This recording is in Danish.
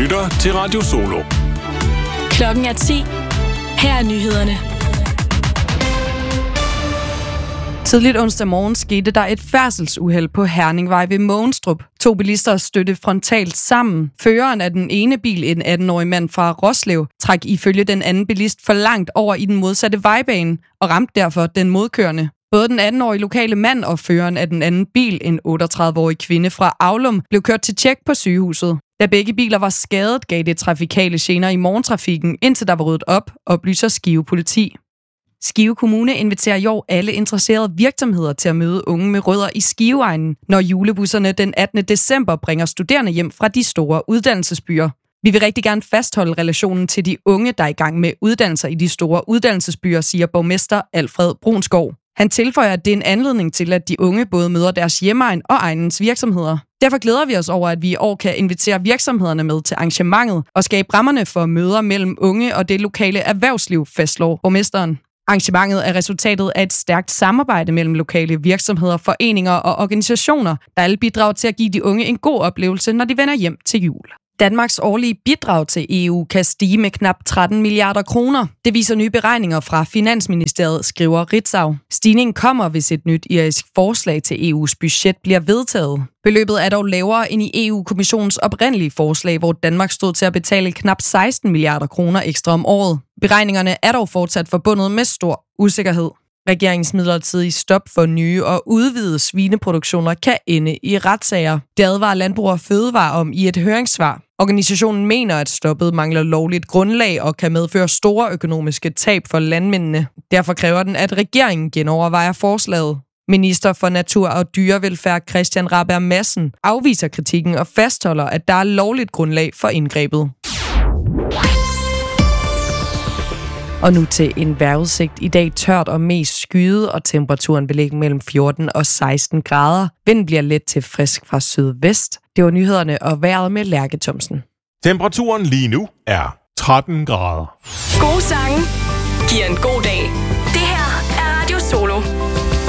lytter til Radio Solo. Klokken er 10. Her er nyhederne. Tidligt onsdag morgen skete der et færdselsuheld på Herningvej ved Mogenstrup. 2 bilister stødte frontalt sammen. Føreren af den ene bil, en 18-årig mand fra Roslev, trak ifølge den anden bilist for langt over i den modsatte vejbane og ramte derfor den modkørende. Både den 18-årige lokale mand og føreren af den anden bil, en 38-årig kvinde fra Aulum, blev kørt til tjek på sygehuset. Da begge biler var skadet, gav det trafikale gener i morgentrafikken, indtil der var ryddet op, oplyser Skive politi. Skive Kommune inviterer i år alle interesserede virksomheder til at møde unge med rødder i Skiveegnen, når julebusserne den 18. december bringer studerende hjem fra de store uddannelsesbyer. Vi vil rigtig gerne fastholde relationen til de unge, der er i gang med uddannelser i de store uddannelsesbyer, siger borgmester Alfred Brunskov. Han tilføjer, at det er en anledning til, at de unge både møder deres hjemegn og egnens virksomheder. Derfor glæder vi os over, at vi i år kan invitere virksomhederne med til arrangementet og skabe rammerne for møder mellem unge og det lokale erhvervsliv, fastslår borgmesteren. Arrangementet er resultatet af et stærkt samarbejde mellem lokale virksomheder, foreninger og organisationer, der alle bidrager til at give de unge en god oplevelse, når de vender hjem til jul. Danmarks årlige bidrag til EU kan stige med knap 13 milliarder kroner. Det viser nye beregninger fra Finansministeriet, skriver Ritzau. Stigningen kommer, hvis et nyt irsk forslag til EU's budget bliver vedtaget. Beløbet er dog lavere end i EU-kommissionens oprindelige forslag, hvor Danmark stod til at betale knap 16 milliarder kroner ekstra om året. Beregningerne er dog fortsat forbundet med stor usikkerhed. Regeringens midlertidige stop for nye og udvidede svineproduktioner kan ende i retssager. Det advarer Landbrug og Fødevare om i et høringssvar. Organisationen mener, at stoppet mangler lovligt grundlag og kan medføre store økonomiske tab for landmændene. Derfor kræver den, at regeringen genovervejer forslaget. Minister for Natur og Dyrevelfærd Christian Rabjerg Madsen afviser kritikken og fastholder, at der er lovligt grundlag for indgrebet. Og nu til en vejrudsigt. I dag tørt og mest skyet, og temperaturen vil ligge mellem 14 og 16 grader. Vinden bliver let til frisk fra sydvest. Det var nyhederne og vejret med Lærke Thomsen. Temperaturen lige nu er 13 grader. Gode sange giver en god dag. Det her er Radio Solo.